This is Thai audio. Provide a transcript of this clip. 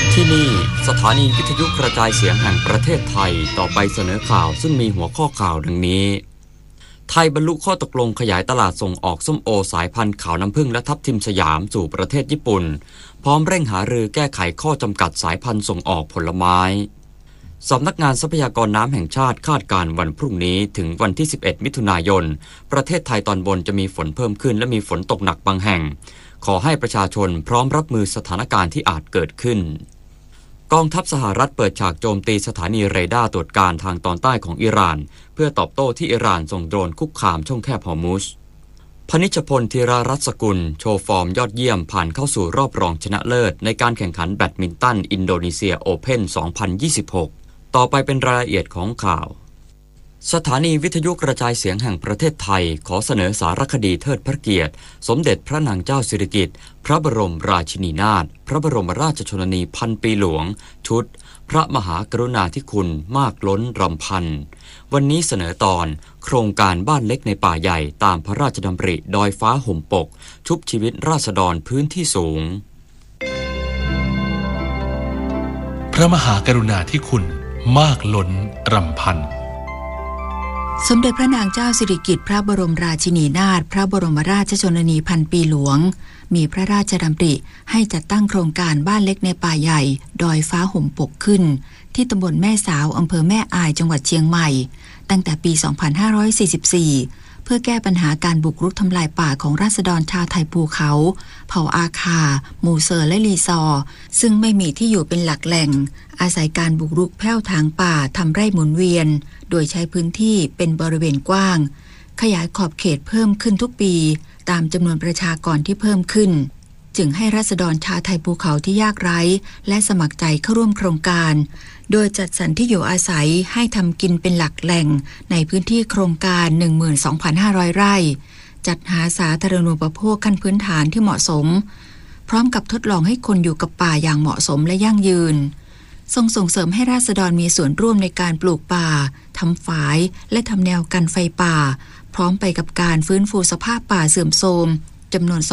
ที่นี่สถานีวิทยุกระจายเสียงแห่งประเทศไทยต่อไปเสนอข่าวซึ่งมีหัวข้อข่าวดังนี้ไทยบรรลุข้อตกลงขยายตลาดส่งออกส้มโอสายพันธุ์ขาวน้ำผึ้งและทับทิมสยามสู่ประเทศญี่ปุ่นพร้อมเร่งหารือแก้ไขข้อจำกัดสายพันธุ์ส่งออกผลไม้สำนักงานทรัพยากรน้ำแห่งชาติคาดการณ์วันพรุ่งนี้ถึงวันที่11มิถุนายนประเทศไทยตอนบนจะมีฝนเพิ่มขึ้นและมีฝนตกหนักบางแห่งขอให้ประชาชนพร้อมรับมือสถานการณ์ที่อาจเกิดขึ้นกองทัพสหรัฐเปิดฉากโจมตีสถานีเรดาร์ตรวจการทางตอนใต้ของอิหร่านเพื่อตอบโต้ที่อิหร่านส่งโดรนคุกคามช่องแคบฮอร์มุซพนิชพลธีรรัตน์สกุลโชว์ฟอร์มยอดเยี่ยมผ่านเข้าสู่รอบรองชนะเลิศในการแข่งขันแบดมินตันอินโดนีเซียโอเพ่น 2026 ต่อไปเป็นรายละเอียดของข่าวสถานีวิทยุกระจายเสียงแห่งประเทศไทยขอเสนอสารคดีเทิดพระเกียรติสมเด็จพระนางเจ้าสิริกิติ์พระบรมราชินีนาถพระบรมราชชนนีพันปีหลวงชุดพระมหากรุณาธิคุณมากล้นรำพันวันนี้เสนอตอนโครงการบ้านเล็กในป่าใหญ่ตามพระราชดำริดอยฟ้าห่มปกชุบชีวิตราษฎรพื้นที่สูงพระมหากรุณาธิคุณมากล้นรำพันสมเด็จพระนางเจ้าสิริกิติ์พระบรมราชินีนาถพระบรมราชชนนีพันปีหลวงมีพระราชดำริให้จัดตั้งโครงการบ้านเล็กในป่าใหญ่ดอยฟ้าห่มปกขึ้นที่ตำบลแม่สาวอำเภอแม่อายจังหวัดเชียงใหม่ตั้งแต่ปี 2544 เพื่อแก้ปัญหาการบุกรุกทำลายป่าของราษฎรชาวไทยภูเขาเผ่าอาคามูเซอร์และลีซอร์ซึ่งไม่มีที่อยู่เป็นหลักแหล่งอาศัยการบุกรุกแผ่วถางป่าทำไร่หมุนเวียนโดยใช้พื้นที่เป็นบริเวณกว้างขยายขอบเขตเพิ่มขึ้นทุกปีตามจำนวนประชากรที่เพิ่มขึ้นจึงให้ราษฎรชาวไทยภูเขาที่ยากไร้และสมัครใจเข้าร่วมโครงการโดยจัดสรรที่อยู่อาศัยให้ทำกินเป็นหลักแหล่งในพื้นที่โครงการ 12,500 ไร่จัดหาสาธารณูปโภคขั้นพื้นฐานที่เหมาะสมพร้อมกับทดลองให้คนอยู่กับป่าอย่างเหมาะสมและยั่งยืนส่งเสริมให้ราษฎรมีส่วนร่วมในการปลูกป่าทำฝายและทำแนวกันไฟป่าพร้อมไปกับการฟื้นฟูสภาพป่าเสื่อมโทรมจำนวน